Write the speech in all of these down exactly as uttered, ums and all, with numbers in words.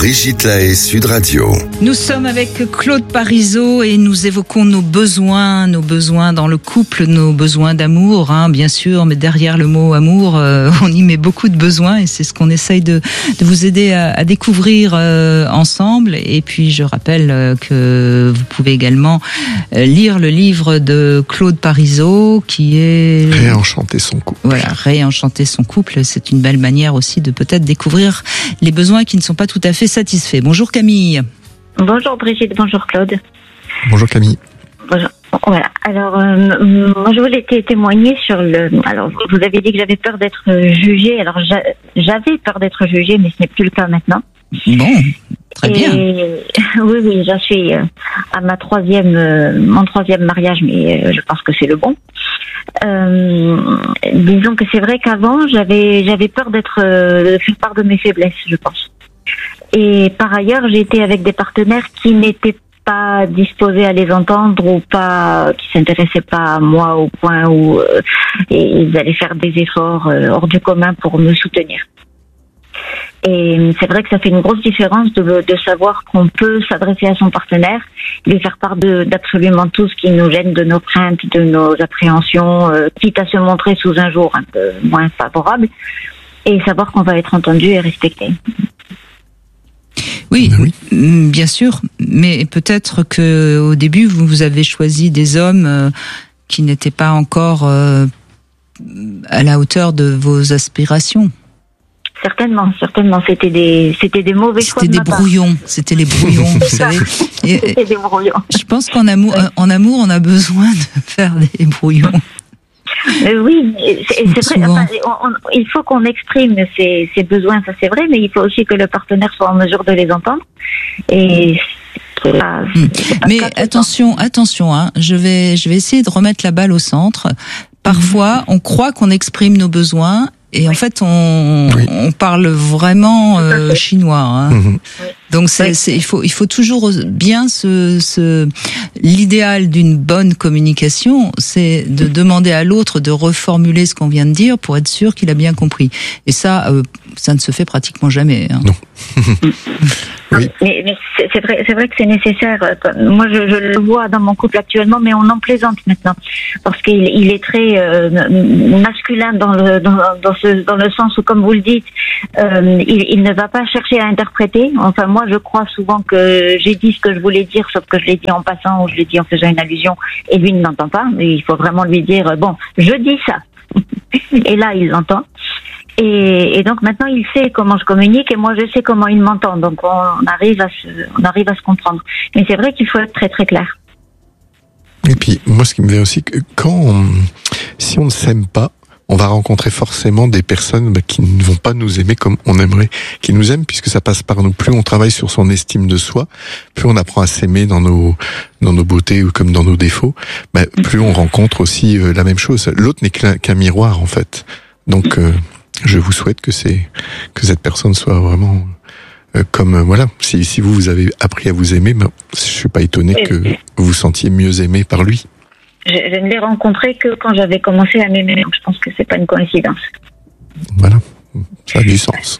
Brigitte Lahaie, Sud Radio. Nous sommes avec Claude Parisot et nous évoquons nos besoins, nos besoins dans le couple, nos besoins d'amour, hein, bien sûr, mais derrière le mot amour, euh, on y met beaucoup de besoins et c'est ce qu'on essaye de, de vous aider à, à découvrir euh, ensemble. Et puis je rappelle euh, que vous pouvez également euh, lire le livre de Claude Parisot qui est... Réenchanter son couple. Voilà, réenchanter son couple, c'est une belle manière aussi de peut-être découvrir les besoins qui ne sont pas tout à fait satisfaits. Bonjour Camille. Bonjour Brigitte, bonjour Claude. Bonjour Camille. Bonjour. Voilà. Alors, euh, moi je voulais t- témoigner sur le. Alors, vous avez dit que j'avais peur d'être jugée. Alors, j'a- j'avais peur d'être jugée, mais ce n'est plus le cas maintenant. Bon, très Et, bien. Oui, oui, j'en suis euh, à ma troisième, euh, mon troisième mariage, mais euh, je pense que c'est le bon. Euh, disons que c'est vrai qu'avant, j'avais, j'avais peur d'être, euh, de faire part de mes faiblesses, je pense. Et par ailleurs, j'ai été avec des partenaires qui n'étaient pas disposés à les entendre ou pas, qui s'intéressaient pas à moi au point où euh, ils allaient faire des efforts euh, hors du commun pour me soutenir. Et c'est vrai que ça fait une grosse différence de, de savoir qu'on peut s'adresser à son partenaire, lui faire part de, d'absolument tout ce qui nous gêne, de nos craintes, de nos appréhensions, euh, quitte à se montrer sous un jour un peu moins favorable, et savoir qu'on va être entendu et respecté. Oui, oui, bien sûr, mais peut-être que au début vous, vous avez choisi des hommes euh, qui n'étaient pas encore euh, à la hauteur de vos aspirations. Certainement, certainement, c'était des, c'était des mauvais choix. C'était de des ma brouillons, part. C'était les brouillons, vous C'est ça. savez. Et, C'était des brouillons. je pense qu'en amour, en amour, on a besoin de faire des brouillons. Euh, oui, c'est, c'est vrai. Enfin, on, on, il faut qu'on exprime ses, ses besoins, ça c'est vrai, mais il faut aussi que le partenaire soit en mesure de les entendre. Et c'est pas, c'est pas mais attention, attention, hein, je vais, je vais essayer de remettre la balle au centre. Parfois, on croit qu'on exprime nos besoins. Et en fait, on, oui. on parle vraiment euh, chinois. Hein. Mmh. Donc, c'est, Oui. c'est, il faut, il faut toujours bien se, se, l'idéal d'une bonne communication, c'est de demander à l'autre de reformuler ce qu'on vient de dire pour être sûr qu'il a bien compris. Et ça, euh, ça ne se fait pratiquement jamais. Hein. Non. Oui. Mais, mais c'est, c'est vrai, c'est vrai que c'est nécessaire. Moi, je, je le vois dans mon couple actuellement, mais on en plaisante maintenant parce qu'il il est très euh, masculin dans le dans, dans ce dans le sens où, comme vous le dites, euh, il, il ne va pas chercher à interpréter. Enfin, moi, je crois souvent que j'ai dit ce que je voulais dire, sauf que je l'ai dit en passant ou je l'ai dit en faisant une allusion, et lui ne l'entend pas. Mais il faut vraiment lui dire bon, je dis ça, et là, il l'entend. Et, et donc maintenant il sait comment je communique et moi je sais comment il m'entend, donc on arrive à se, on arrive à se comprendre. Mais c'est vrai qu'il faut être très très clair. Et puis moi ce qui me vient aussi, que quand on, si on ne s'aime pas, on va rencontrer forcément des personnes bah, qui ne vont pas nous aimer comme on aimerait qu'ils nous aiment, puisque ça passe par nous. Plus on travaille sur son estime de soi, plus on apprend à s'aimer dans nos dans nos beautés ou comme dans nos défauts, bah, plus on rencontre aussi euh, la même chose. L'autre n'est qu'un, qu'un miroir en fait. Donc euh, je vous souhaite que c'est que cette personne soit vraiment euh, comme euh, voilà. Si si vous vous avez appris à vous aimer, ben, je suis pas étonné que vous vous sentiez mieux aimé par lui. Je, je ne l'ai rencontré que quand j'avais commencé à m'aimer, donc je pense que c'est pas une coïncidence. Voilà, ça a du sens.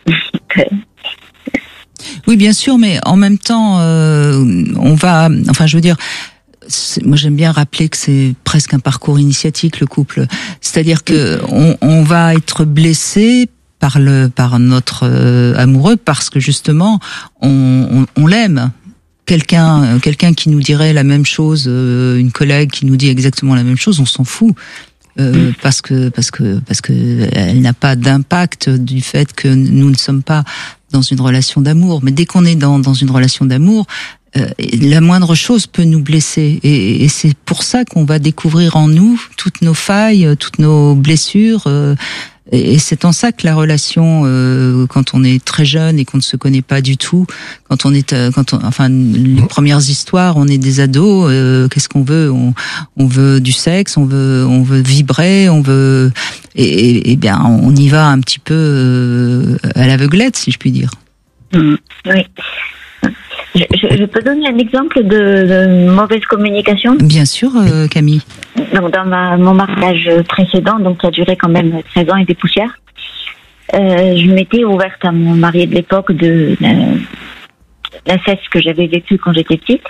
Oui, bien sûr, mais en même temps, euh, on va, enfin, je veux dire. C'est, moi, j'aime bien rappeler que c'est presque un parcours initiatique, le couple. C'est-à-dire que on, on va être blessé par le, par notre euh, amoureux parce que justement, on, on, on l'aime. Quelqu'un, quelqu'un qui nous dirait la même chose, euh, une collègue qui nous dit exactement la même chose, on s'en fout. Euh, parce que parce que parce que elle n'a pas d'impact du fait que nous ne sommes pas dans une relation d'amour. Mais dès qu'on est dans dans une relation d'amour, euh, la moindre chose peut nous blesser. Et, et c'est pour ça qu'on va découvrir en nous toutes nos failles, toutes nos blessures. Euh, Et c'est en ça que la relation, euh, quand on est très jeune et qu'on ne se connaît pas du tout, quand on est, euh, quand on, enfin, les premières histoires, on est des ados. Euh, qu'est-ce qu'on veut on, on veut du sexe, on veut, on veut vibrer, on veut, et, et, et bien, on y va un petit peu euh, à l'aveuglette, si je puis dire. Mmh, oui. Je, je, je peux donner un exemple de, de mauvaise communication. Bien sûr, euh, Camille. Donc, dans ma, mon mariage précédent, donc qui a duré quand même treize ans et des poussières, euh, je m'étais ouverte à mon mari de l'époque de, de l'inceste que j'avais vécu quand j'étais petite.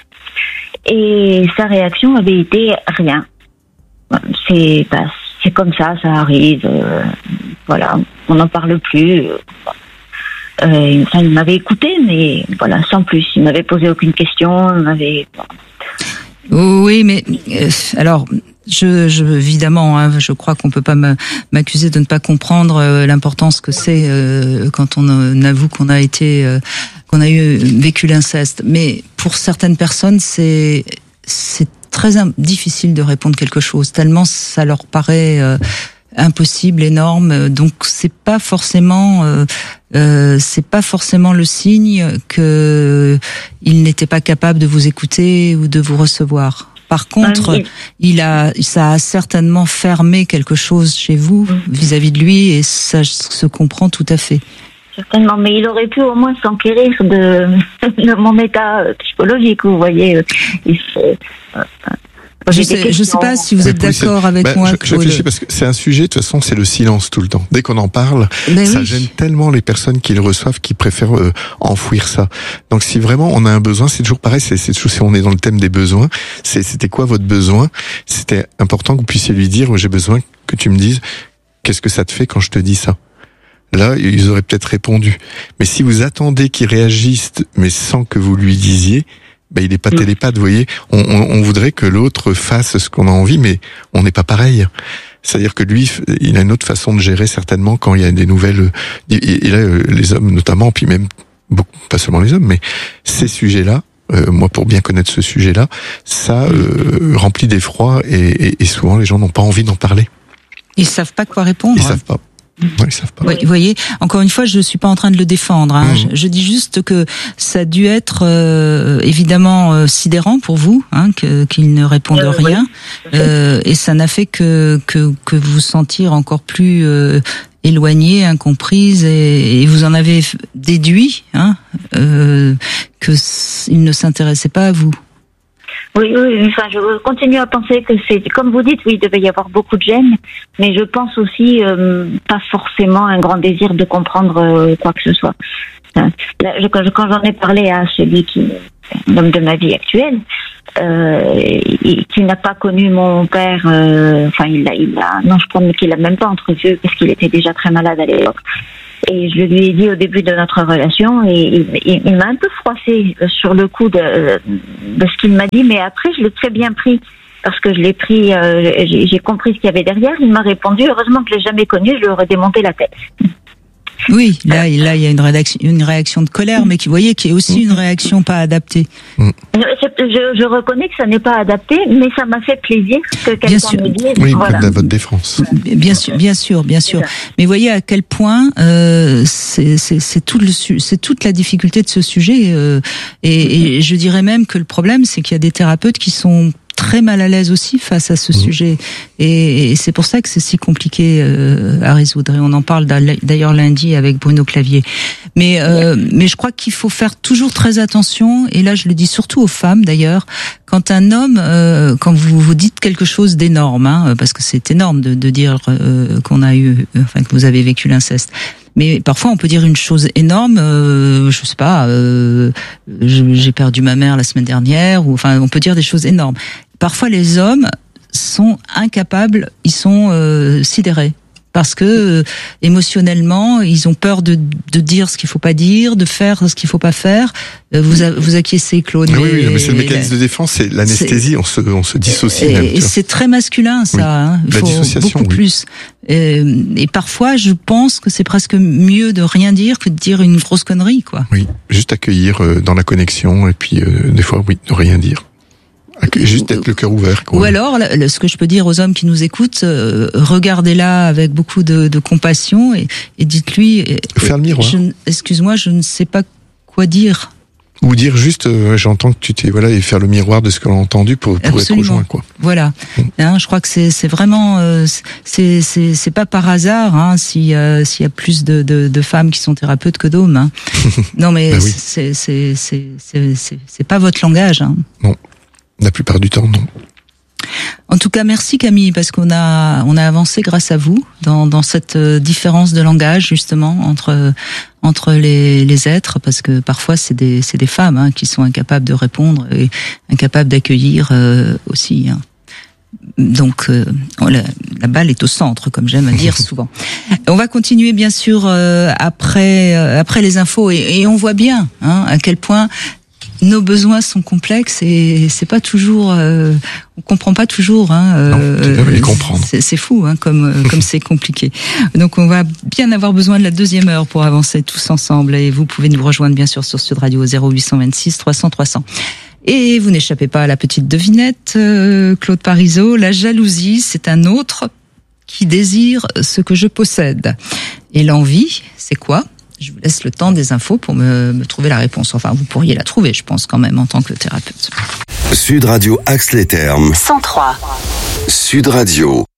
Et sa réaction avait été rien. C'est, bah, c'est comme ça, ça arrive. Euh, voilà, on n'en parle plus. Euh, enfin, il m'avait écouté, mais voilà, sans plus. Il m'avait posé aucune question. Il m'avait. Oui, mais euh, alors. Je, je, évidemment, hein, je crois qu'on peut pas m'accuser de ne pas comprendre euh, l'importance que c'est euh, quand on, on avoue qu'on a été, euh, qu'on a eu vécu l'inceste. Mais pour certaines personnes, c'est c'est très difficile de répondre quelque chose, tellement ça leur paraît euh, impossible, énorme. Donc c'est pas forcément, euh, euh, c'est pas forcément le signe que il n'était pas capable de vous écouter ou de vous recevoir. Par contre, oui. il a, ça a certainement fermé quelque chose chez vous vis-à-vis de lui, et ça se comprend tout à fait. Certainement, mais il aurait pu au moins s'enquérir de, de mon état psychologique, vous voyez. Il se, euh, Je sais, je sais pas si vous êtes d'accord avec bah, moi. Je, je réfléchis parce que c'est un sujet, de toute façon, c'est le silence tout le temps. Dès qu'on en parle, mais ça oui. gêne tellement les personnes qui le reçoivent, qui préfèrent euh, enfouir ça. Donc, si vraiment on a un besoin, c'est toujours pareil. C'est, c'est toujours, si on est dans le thème des besoins, c'est, c'était quoi votre besoin? C'était important que vous puissiez lui dire, j'ai besoin que tu me dises, qu'est-ce que ça te fait quand je te dis ça? Là, ils auraient peut-être répondu. Mais si vous attendez qu'il réagisse, mais sans que vous lui disiez, ben, il n'est pas télépathe, vous voyez. On, on, on voudrait que l'autre fasse ce qu'on a envie, mais on n'est pas pareil. C'est-à-dire que lui, il a une autre façon de gérer certainement quand il y a des nouvelles. Et là, les hommes notamment, puis même beaucoup, pas seulement les hommes, mais ces sujets-là. Euh, moi, pour bien connaître ce sujet-là, ça euh, remplit d'effroi, et, et, et souvent les gens n'ont pas envie d'en parler. Ils savent pas quoi répondre. Ils savent pas. Ouais, ils savent pas. Oui, vous voyez, encore une fois, je suis pas en train de le défendre. Hein. Mmh. Je, je dis juste que ça a dû être euh, évidemment euh, sidérant pour vous, hein, que, qu'il ne réponde euh, rien, oui. euh, et ça n'a fait que que que vous sentir encore plus euh, éloignée, incomprise, et, et vous en avez déduit, hein, euh, que il ne s'intéressait pas à vous. Oui, oui, enfin, je continue à penser que c'est, comme vous dites, oui, il devait y avoir beaucoup de gêne, mais je pense aussi euh, pas forcément un grand désir de comprendre euh, quoi que ce soit. Là, je, quand, quand j'en ai parlé à celui qui est l'homme de ma vie actuelle, euh, il, qui n'a pas connu mon père, euh, enfin, il a, il a, non, je crois qu'il l'a même pas entrevu parce qu'il était déjà très malade à l'époque. Et je lui ai dit au début de notre relation, et il, il, il m'a un peu froissé sur le coup de, de ce qu'il m'a dit, mais après je l'ai très bien pris, parce que je l'ai pris, euh, j'ai, j'ai compris ce qu'il y avait derrière. Il m'a répondu, heureusement que je l'ai jamais connu, je lui aurais démonté la tête. Oui, là, là, il y a une réaction, une réaction de colère, mais qui, vous voyez, qui est aussi une réaction pas adaptée. Je, je reconnais que ça n'est pas adapté, mais ça m'a fait plaisir que quelqu'un bien sûr. me dise. Oui, voilà. à votre défense. Bien sûr, bien sûr, bien sûr. Mais voyez à quel point euh, c'est, c'est, c'est tout le, c'est toute la difficulté de ce sujet. Euh, et, et je dirais même que le problème, c'est qu'il y a des thérapeutes qui sont très mal à l'aise aussi face à ce mmh. sujet, et, et c'est pour ça que c'est si compliqué euh, à résoudre, et on en parle d'ailleurs lundi avec Bruno Clavier. Mais euh, mais je crois qu'il faut faire toujours très attention, et là je le dis surtout aux femmes d'ailleurs, quand un homme, euh, quand vous vous dites quelque chose d'énorme, hein, parce que c'est énorme de, de dire euh, qu'on a eu, enfin que vous avez vécu l'inceste. Mais parfois, on peut dire une chose énorme, euh, je sais pas, euh, j'ai perdu ma mère la semaine dernière, ou enfin, on peut dire des choses énormes. Parfois, les hommes sont incapables, ils sont euh, sidérés. Parce que euh, émotionnellement, ils ont peur de, de dire ce qu'il faut pas dire, de faire ce qu'il faut pas faire. Euh, vous a, vous acquiescez, Claude. Oui, oui, mais c'est le mécanisme de défense, c'est l'anesthésie. C'est, on se, on se dissocie. Et, même, et c'est très masculin, ça. Oui. Hein. Il La faut dissociation, beaucoup oui. plus. Et, et parfois, je pense que c'est presque mieux de rien dire que de dire une grosse connerie, quoi. Oui, juste accueillir euh, dans la connexion, et puis euh, des fois, oui, ne rien dire. Juste être le cœur ouvert. Quoi. Ou alors, ce que je peux dire aux hommes qui nous écoutent, euh, regardez-la avec beaucoup de, de compassion, et, et dites-lui. Faire le miroir. Je, excuse-moi, je ne sais pas quoi dire. Ou dire juste, euh, j'entends que tu t'es, voilà, et faire le miroir de ce qu'on a entendu pour, pour être rejoint, quoi. Voilà. Mmh. Hein, je crois que c'est, c'est vraiment, euh, c'est, c'est, c'est pas par hasard, hein, si, euh, s'il y a plus de, de, de femmes qui sont thérapeutes que d'hommes. Hein. Non, mais bah oui. c'est, c'est, c'est, c'est, c'est, c'est pas votre langage. Hein. Non. La plupart du temps, non. En tout cas, merci Camille, parce qu'on a on a avancé grâce à vous dans dans cette différence de langage justement entre entre les les êtres, parce que parfois c'est des c'est des femmes hein, qui sont incapables de répondre et incapables d'accueillir euh, aussi. Hein. Donc euh, la, la balle est au centre, comme j'aime à dire souvent. On va continuer bien sûr euh, après euh, après les infos et, et on voit bien hein, à quel point nos besoins sont complexes et c'est pas toujours, euh, on comprend pas toujours. Hein, euh, non, les comprendre. C'est, c'est fou, hein, comme comme c'est compliqué. Donc on va bien avoir besoin de la deuxième heure pour avancer tous ensemble. Et vous pouvez nous rejoindre bien sûr sur Sud Radio zéro huit cent vingt-six trois cents trois cents. Et vous n'échappez pas à la petite devinette, euh, Claude Parisot. La jalousie, c'est un autre qui désire ce que je possède. Et l'envie, c'est quoi ? Je vous laisse le temps des infos pour me, me trouver la réponse. Enfin, vous pourriez la trouver, je pense, quand même, en tant que thérapeute. Sud Radio Axe-les-Thermes. cent trois. Sud Radio.